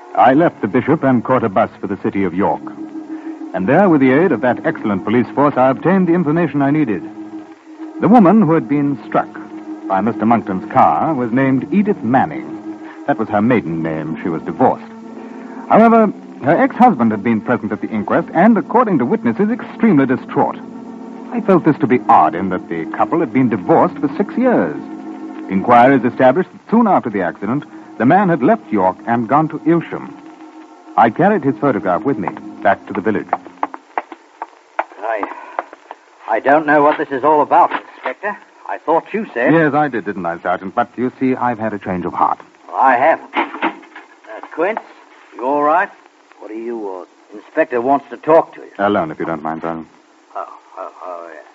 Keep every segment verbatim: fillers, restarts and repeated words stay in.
I left the bishop and caught a bus for the city of York. And there, with the aid of that excellent police force, I obtained the information I needed. The woman who had been struck by Mister Monkton's car was named Edith Manning. That was her maiden name. She was divorced. However, her ex-husband had been present at the inquest and, according to witnesses, extremely distraught. I felt this to be odd in that the couple had been divorced for six years. Inquiries established that soon after the accident, the man had left York and gone to Ilsham. I carried his photograph with me back to the village. I... I don't know what this is all about, Inspector. I thought you said... Yes, I did, didn't I, Sergeant? But, you see, I've had a change of heart. Well, I haven't. Uh, Quince, you all right? What do you want? Inspector wants to talk to you. Alone, if you don't mind, Sergeant. Oh, oh, oh, yeah.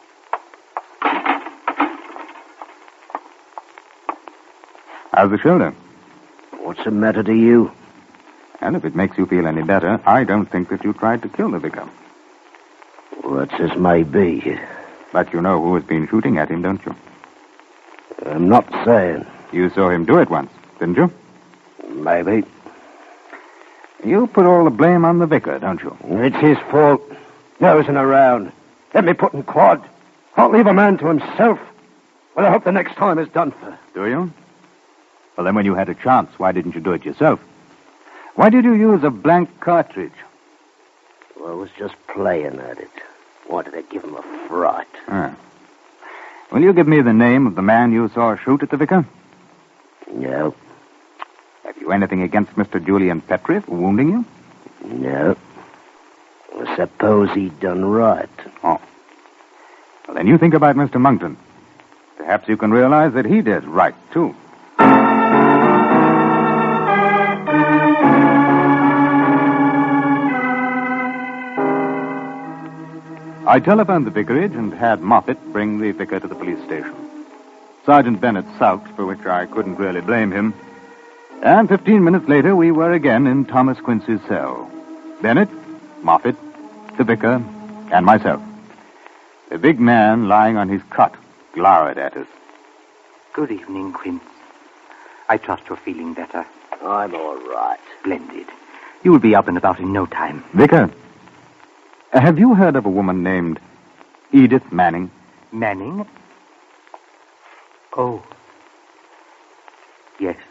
How's the shoulder? What's the matter to you? And if it makes you feel any better, I don't think that you tried to kill the vicar. Well, that's as may be. But you know who has been shooting at him, don't you? I'm not saying. You saw him do it once, didn't you? Maybe. You put all the blame on the vicar, don't you? It's his fault. Nosing around. Let me put in quad. Can't leave a man to himself. Well, I hope the next time is done for. Do you? Well, then when you had a chance, why didn't you do it yourself? Why did you use a blank cartridge? Well, I was just playing at it. Wanted to give him a fright. Ah. Will you give me the name of the man you saw shoot at the vicar? No. Have you anything against Mister Julian Petrie for wounding you? No. I suppose he done right. Oh. Well, then you think about Mister Monkton. Perhaps you can realize that he did right, too. I telephoned the vicarage and had Moffat bring the vicar to the police station. Sergeant Bennett sulked, for which I couldn't really blame him. And fifteen minutes later, we were again in Thomas Quince's cell. Bennett, Moffat, the vicar, and myself. The big man, lying on his cot, glowered at us. Good evening, Quince. I trust you're feeling better. I'm all right. Splendid. You'll be up and about in no time. Vicar, have you heard of a woman named Edith Manning? Manning? Oh. Yes.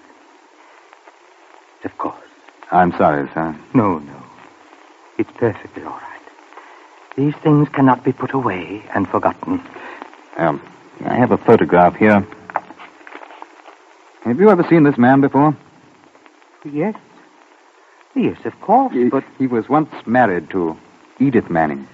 Of course. I'm sorry, sir. No, no. It's perfectly all right. These things cannot be put away and forgotten. Um, I have a photograph here. Have you ever seen this man before? Yes. Yes, of course, he, but... He was once married to Edith Manning.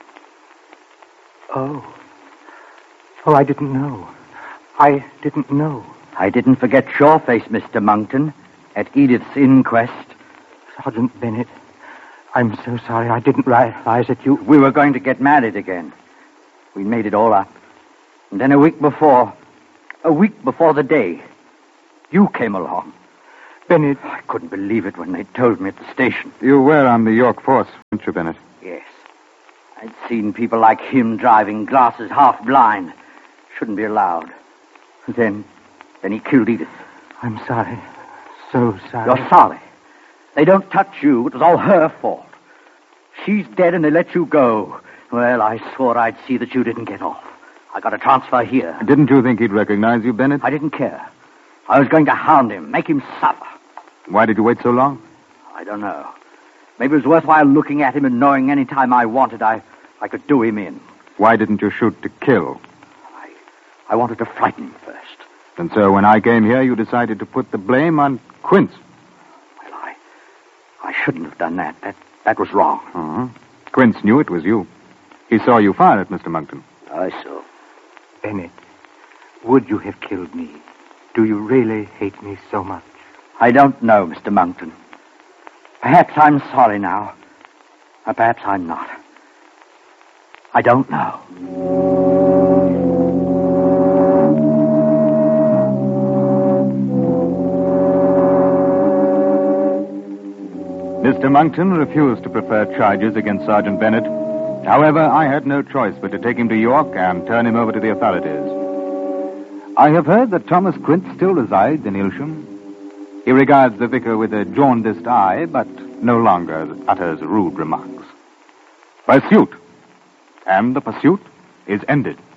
Oh. Oh, I didn't know. I didn't know. I didn't forget your face, Mister Monkton, at Edith's inquest. Sergeant Bennett, I'm so sorry. I didn't realize that you... We were going to get married again. We made it all up. And then a week before, a week before the day, you came along. Bennett... I couldn't believe it when they told me at the station. You were on the York force, weren't you, Bennett? Yes. I'd seen people like him driving glasses half blind. Shouldn't be allowed. Then, then he killed Edith. I'm sorry. So sorry. You're sorry. They don't touch you. It was all her fault. She's dead and they let you go. Well, I swore I'd see that you didn't get off. I got a transfer here. Didn't you think he'd recognize you, Bennett? I didn't care. I was going to hound him, make him suffer. Why did you wait so long? I don't know. Maybe it was worthwhile looking at him and knowing any time I wanted, I, I could do him in. Why didn't you shoot to kill? I, I wanted to frighten him first. And so when I came here, you decided to put the blame on Quince. Well, I, I shouldn't have done that. That, that was wrong. Uh-huh. Quince knew it was you. He saw you fire at Mister Monkton. I saw. Bennett, would you have killed me? Do you really hate me so much? I don't know, Mister Monkton. Perhaps I'm sorry now. Or perhaps I'm not. I don't know. Mister Monkton refused to prefer charges against Sergeant Bennett. However, I had no choice but to take him to York and turn him over to the authorities. I have heard that Thomas Quince still resides in Ilsham. He regards the vicar with a jaundiced eye, but no longer utters rude remarks. Pursuit. And the pursuit is ended.